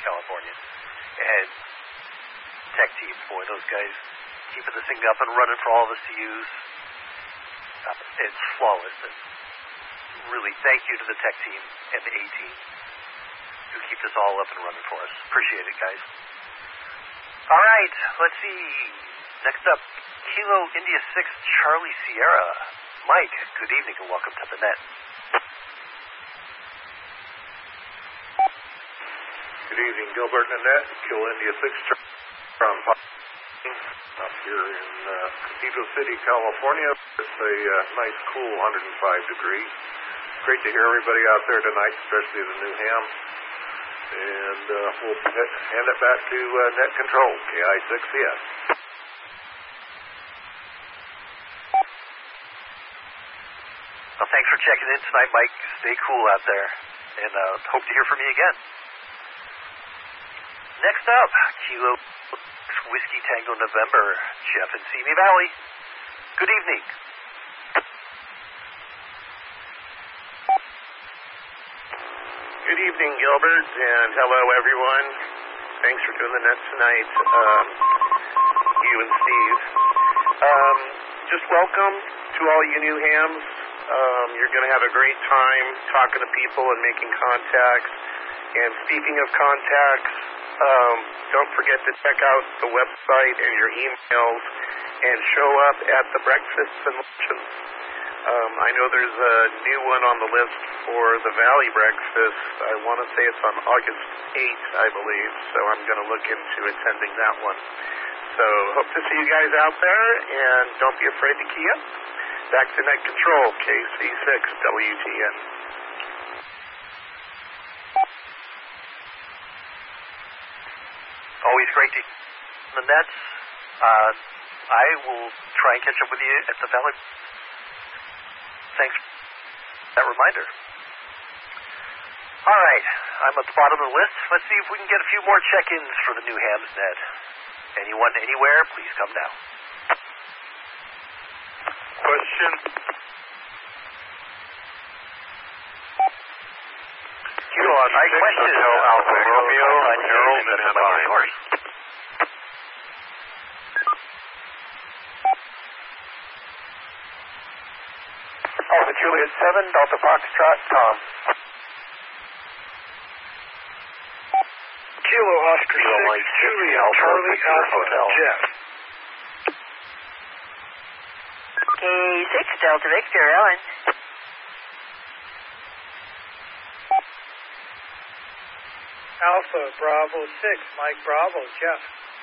California. And tech team, boy, those guys keeping this thing up and running for all of us to use. It's flawless. And really, thank you to the tech team and the A team who keep this all up and running for us. Appreciate it, guys. All right, let's see. Next up, Kilo India 6 Charlie Sierra. Mike, good evening and welcome to the net. Good evening, Gilbert and Annette. Kilo India 6 from up here in Cathedral City, California. It's a nice, cool 105 degrees. Great to hear everybody out there tonight, especially the new hams. And we'll hand it back to Net Control, KI6CS. Well, thanks for checking in tonight, Mike. Stay cool out there, and hope to hear from you again. Next up, Kilo Whiskey Tango November, Jeff in Simi Valley. Good evening. Good evening, Gilbert, and hello, everyone. Thanks for doing the net tonight, you and Steve. Just welcome to all you new hams. You're going to have a great time talking to people and making contacts. And speaking of contacts, don't forget to check out the website and your emails and show up at the breakfasts and luncheons. I know there's a new one on the list for the Valley Breakfast. I want to say it's on August 8th, I believe, so I'm going to look into attending that one. So hope to see you guys out there, and don't be afraid to key up. Back to Net Control, KC6WTN. Always great to the nets. I will try and catch up with you at the Valley. Thanks for that reminder. All right, I'm at the bottom of the list. Let's see if we can get a few more check-ins for the new hams net. Anyone, anywhere, please come now. Question. Kilo on my question. Alpha Romeo, Harold, and Hemine. Alpha Juliet 7, Delta Foxtrot, Tom. Kilo Oscar 6, Juliet, Charlie, Alpha, Jeff. K6, Delta Victor, Ellen. Alpha Bravo 6, Mike Bravo, Jeff.